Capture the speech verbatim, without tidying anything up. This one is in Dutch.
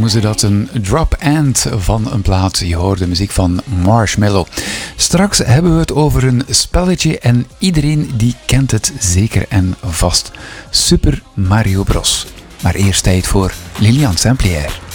noemen ze dat een drop-end van een plaat. Je hoort de muziek van Marshmello. Straks hebben we het over een spelletje en iedereen die kent het zeker en vast. Super Mario Bros. Maar eerst tijd voor Lilian Saint-Pierre.